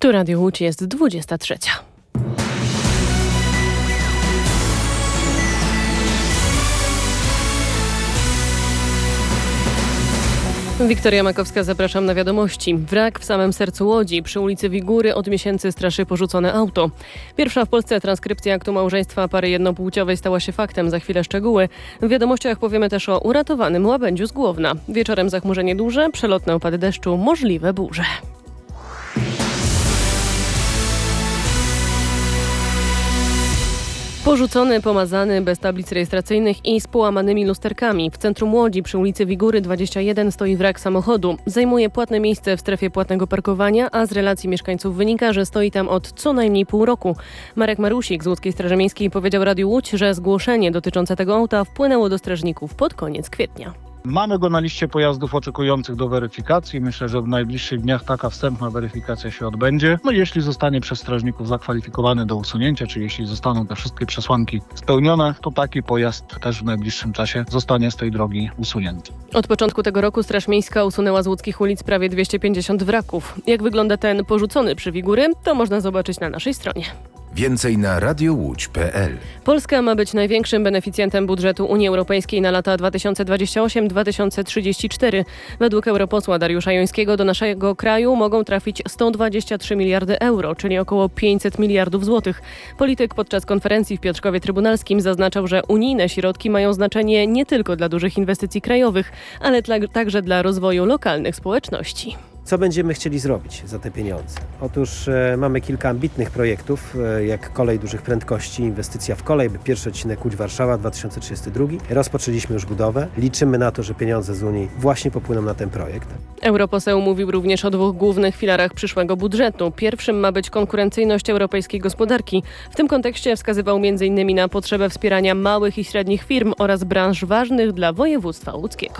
Tu Radio Łódź, jest 23. Wiktoria Makowska, zapraszam na wiadomości. Wrak w samym sercu Łodzi. Przy ulicy Wigury od miesięcy straszy porzucone auto. Pierwsza w Polsce transkrypcja aktu małżeństwa pary jednopłciowej stała się faktem. Za chwilę szczegóły. W wiadomościach powiemy też o uratowanym łabędziu z Głowna. Wieczorem zachmurzenie duże, przelotne opady deszczu, możliwe burze. Porzucony, pomazany, bez tablic rejestracyjnych i z połamanymi lusterkami. W centrum Łodzi przy ulicy Wigury 21 stoi wrak samochodu. Zajmuje płatne miejsce w strefie płatnego parkowania, a z relacji mieszkańców wynika, że stoi tam od co najmniej pół roku. Marek Marusik z Łódzkiej Straży Miejskiej powiedział Radiu Łódź, że zgłoszenie dotyczące tego auta wpłynęło do strażników pod koniec kwietnia. Mamy go na liście pojazdów oczekujących do weryfikacji. Myślę, że w najbliższych dniach taka wstępna weryfikacja się odbędzie. Jeśli zostanie przez strażników zakwalifikowany do usunięcia, czy jeśli zostaną te wszystkie przesłanki spełnione, to taki pojazd też w najbliższym czasie zostanie z tej drogi usunięty. Od początku tego roku Straż Miejska usunęła z łódzkich ulic prawie 250 wraków. Jak wygląda ten porzucony przy Wigury, to można zobaczyć na naszej stronie. Więcej na radiołódź.pl. Polska ma być największym beneficjentem budżetu Unii Europejskiej na lata 2028-2034. Według europosła Dariusza Jońskiego do naszego kraju mogą trafić 123 miliardy euro, czyli około 500 miliardów złotych. Polityk podczas konferencji w Piotrkowie Trybunalskim zaznaczał, że unijne środki mają znaczenie nie tylko dla dużych inwestycji krajowych, ale także dla rozwoju lokalnych społeczności. Co będziemy chcieli zrobić za te pieniądze? Otóż mamy kilka ambitnych projektów, jak kolej dużych prędkości, inwestycja w kolej, pierwszy odcinek Łódź-Warszawa 2032. Rozpoczęliśmy już budowę. Liczymy na to, że pieniądze z Unii właśnie popłyną na ten projekt. Europoseł mówił również o dwóch głównych filarach przyszłego budżetu. Pierwszym ma być konkurencyjność europejskiej gospodarki. W tym kontekście wskazywał m.in. na potrzebę wspierania małych i średnich firm oraz branż ważnych dla województwa łódzkiego.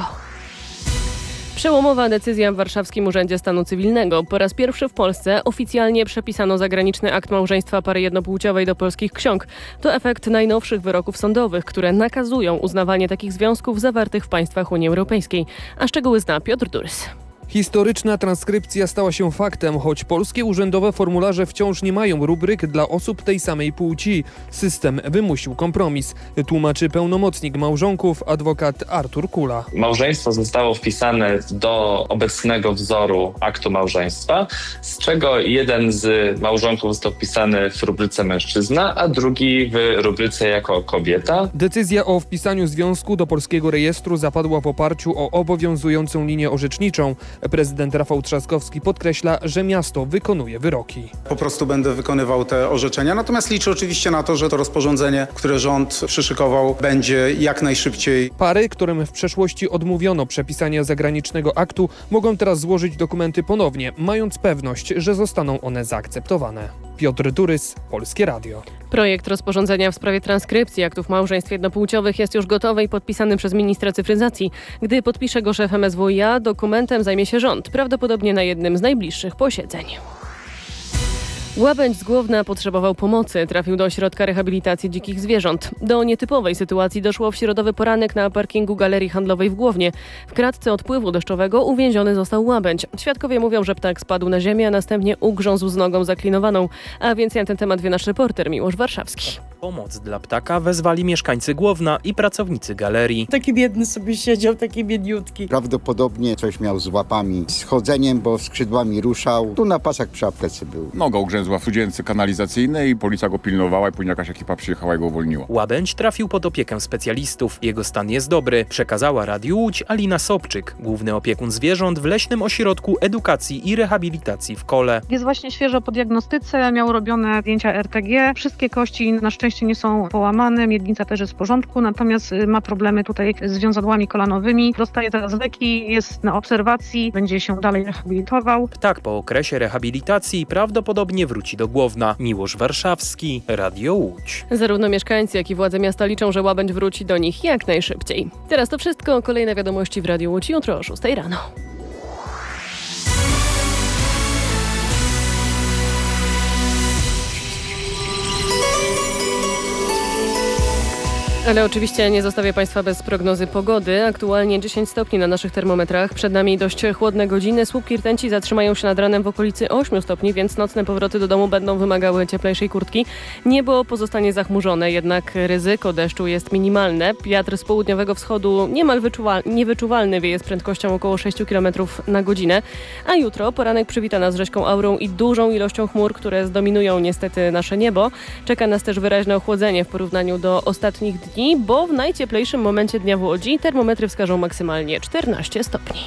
Przełomowa decyzja w Warszawskim Urzędzie Stanu Cywilnego. Po raz pierwszy w Polsce oficjalnie przepisano zagraniczny akt małżeństwa pary jednopłciowej do polskich ksiąg. To efekt najnowszych wyroków sądowych, które nakazują uznawanie takich związków zawartych w państwach Unii Europejskiej. A szczegóły zna Piotr Durys. Historyczna transkrypcja stała się faktem, choć polskie urzędowe formularze wciąż nie mają rubryk dla osób tej samej płci. System wymusił kompromis, tłumaczy pełnomocnik małżonków, adwokat Artur Kula. Małżeństwo zostało wpisane do obecnego wzoru aktu małżeństwa, z czego jeden z małżonków został wpisany w rubryce mężczyzna, a drugi w rubryce jako kobieta. Decyzja o wpisaniu związku do polskiego rejestru zapadła w oparciu o obowiązującą linię orzeczniczą. Prezydent Rafał Trzaskowski podkreśla, że miasto wykonuje wyroki. Po prostu będę wykonywał te orzeczenia, natomiast liczę oczywiście na to, że to rozporządzenie, które rząd przyszykował, będzie jak najszybciej. Pary, którym w przeszłości odmówiono przepisania zagranicznego aktu, mogą teraz złożyć dokumenty ponownie, mając pewność, że zostaną one zaakceptowane. Piotr Durys, Polskie Radio. Projekt rozporządzenia w sprawie transkrypcji aktów małżeństw jednopłciowych jest już gotowy i podpisany przez ministra cyfryzacji. Gdy podpisze go szef MSWiA, dokumentem zajmie się rząd, prawdopodobnie na jednym z najbliższych posiedzeń. Łabędź z Głowna potrzebował pomocy. Trafił do ośrodka rehabilitacji dzikich zwierząt. Do nietypowej sytuacji doszło w środowy poranek na parkingu Galerii Handlowej w Głownie. W kratce odpływu deszczowego uwięziony został łabędź. Świadkowie mówią, że ptak spadł na ziemię, a następnie ugrzązł z nogą zaklinowaną. A więcej na ten temat wie nasz reporter Miłosz Warszawski. Pomoc dla ptaka wezwali mieszkańcy Głowna i pracownicy galerii. Taki biedny sobie siedział, taki biedniutki. Prawdopodobnie coś miał z łapami, z chodzeniem, bo skrzydłami ruszał. Tu na pasach przy aptece był. Noga ugrzęzła w studzience kanalizacyjnej i policja go pilnowała i później jakaś ekipa przyjechała i go uwolniła. Łabędź trafił pod opiekę specjalistów. Jego stan jest dobry, przekazała Radiu Łódź Alina Sobczyk, główny opiekun zwierząt w Leśnym Ośrodku Edukacji i Rehabilitacji w Kole. Jest właśnie świeżo po diagnostyce, miał robione zdjęcia RTG. Wszystkie kości na szczęście nie są połamane, miednica też jest w porządku, natomiast ma problemy tutaj z wiązadłami kolanowymi. Dostaje teraz leki, jest na obserwacji, będzie się dalej rehabilitował. Ptak po okresie rehabilitacji prawdopodobnie wróci do Głowna. Miłosz Warszawski, Radio Łódź. Zarówno mieszkańcy, jak i władze miasta liczą, że łabędź wróci do nich jak najszybciej. Teraz to wszystko. Kolejne wiadomości w Radiu Łódź jutro o 6 rano. Ale oczywiście nie zostawię Państwa bez prognozy pogody. Aktualnie 10 stopni na naszych termometrach. Przed nami dość chłodne godziny. Słupki rtęci zatrzymają się nad ranem w okolicy 8 stopni, więc nocne powroty do domu będą wymagały cieplejszej kurtki. Niebo pozostanie zachmurzone, jednak ryzyko deszczu jest minimalne. Wiatr z południowego wschodu niemal niewyczuwalny wieje z prędkością około 6 km na godzinę. A jutro poranek przywita nas rzeźką aurą i dużą ilością chmur, które zdominują niestety nasze niebo. Czeka nas też wyraźne ochłodzenie w porównaniu do ostatnich dni, bo w najcieplejszym momencie dnia w Łodzi termometry wskażą maksymalnie 14 stopni.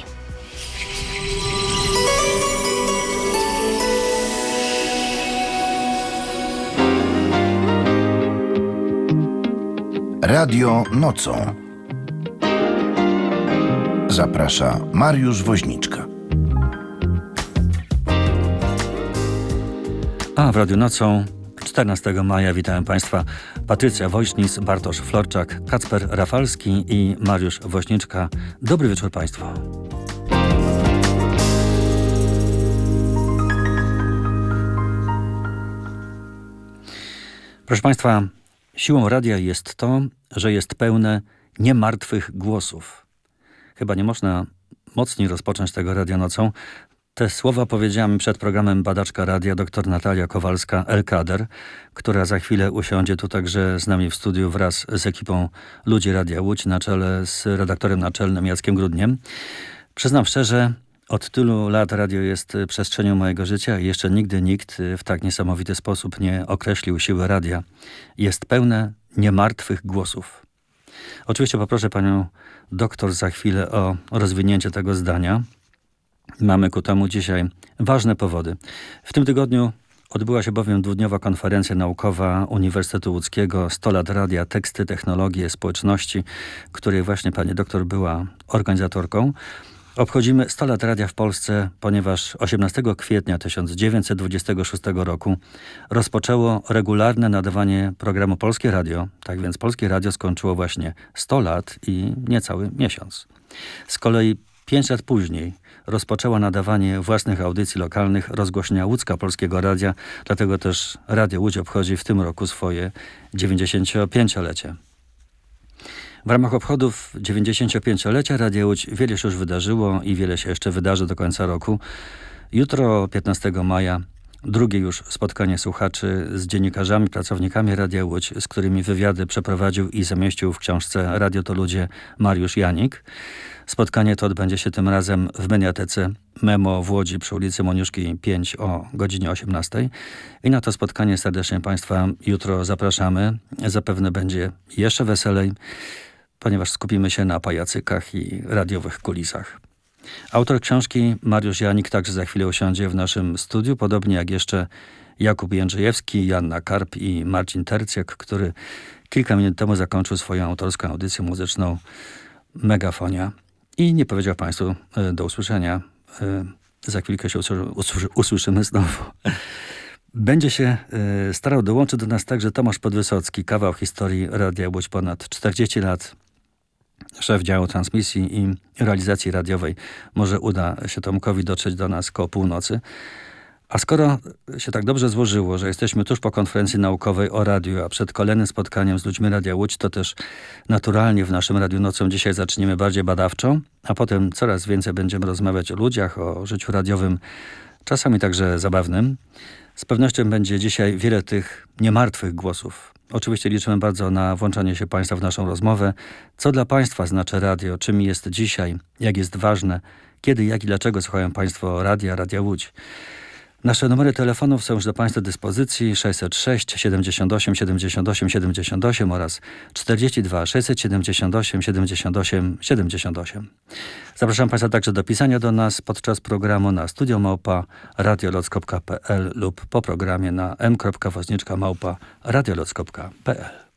Radio nocą. Zaprasza Mariusz Woźniczka. A w Radiu Nocą 14 maja witają Państwa Patrycja Wojśnis, Bartosz Florczak, Kacper Rafalski i Mariusz Woźniczka. Dobry wieczór Państwu. Proszę Państwa, siłą radia jest to, że jest pełne niemartwych głosów. Chyba nie można mocniej rozpocząć tego Radia Nocą. Te słowa powiedziała mi przed programem badaczka radia dr Natalia Kowalska-Elkader, która za chwilę usiądzie tu także z nami w studiu wraz z ekipą Ludzi Radia Łódź na czele z redaktorem naczelnym Jackiem Grudniem. Przyznam szczerze, od tylu lat radio jest przestrzenią mojego życia i jeszcze nigdy nikt w tak niesamowity sposób nie określił siły radia. Jest pełne niemartwych głosów. Oczywiście poproszę panią doktor za chwilę o rozwinięcie tego zdania. Mamy ku temu dzisiaj ważne powody. W tym tygodniu odbyła się bowiem dwudniowa konferencja naukowa Uniwersytetu Łódzkiego 100 lat radia, teksty, technologie, społeczności, której właśnie pani doktor była organizatorką. Obchodzimy 100 lat radia w Polsce, ponieważ 18 kwietnia 1926 roku rozpoczęło regularne nadawanie programu Polskie Radio. Tak więc Polskie Radio skończyło właśnie 100 lat i niecały miesiąc. Z kolei 5 lat później rozpoczęła nadawanie własnych audycji lokalnych rozgłośnia Łódzka Polskiego Radia, dlatego też Radio Łódź obchodzi w tym roku swoje 95-lecie. W ramach obchodów 95-lecia Radia Łódź wiele się już wydarzyło i wiele się jeszcze wydarzy do końca roku. Jutro, 15 maja, drugie już spotkanie słuchaczy z dziennikarzami, pracownikami Radia Łódź, z którymi wywiady przeprowadził i zamieścił w książce Radio to Ludzie Mariusz Janik. Spotkanie to odbędzie się tym razem w Mediatece Memo w Łodzi przy ulicy Moniuszki 5 o godzinie 18. I na to spotkanie serdecznie Państwa jutro zapraszamy. Zapewne będzie jeszcze weselej, ponieważ skupimy się na pajacykach i radiowych kulisach. Autor książki Mariusz Janik także za chwilę usiądzie w naszym studiu, podobnie jak jeszcze Jakub Jędrzejewski, Joanna Karp i Marcin Tercjak, który kilka minut temu zakończył swoją autorską audycję muzyczną Megafonia. I nie powiedział Państwu do usłyszenia. Za chwilkę się usłyszymy znowu. Będzie się starał dołączyć do nas także Tomasz Podwysocki, kawał historii Radia Łódź ponad 40 lat. Szef działu transmisji i realizacji radiowej. Może uda się Tomkowi dotrzeć do nas koło północy. A skoro się tak dobrze złożyło, że jesteśmy tuż po konferencji naukowej o radiu, a przed kolejnym spotkaniem z ludźmi Radia Łódź, to też naturalnie w naszym Radiu Nocą dzisiaj zaczniemy bardziej badawczo, a potem coraz więcej będziemy rozmawiać o ludziach, o życiu radiowym, czasami także zabawnym. Z pewnością będzie dzisiaj wiele tych niemartwych głosów. Oczywiście liczymy bardzo na włączanie się Państwa w naszą rozmowę. Co dla Państwa znaczy radio? Czym jest dzisiaj? Jak jest ważne? Kiedy, jak i dlaczego słuchają Państwo Radia Łódź? Nasze numery telefonów są już do Państwa dyspozycji 606 78 78 78 oraz 42 678 78 78. Zapraszam Państwa także do pisania do nas podczas programu na studio@radioloc.pl lub po programie na m.woźniczka@radioloc.pl.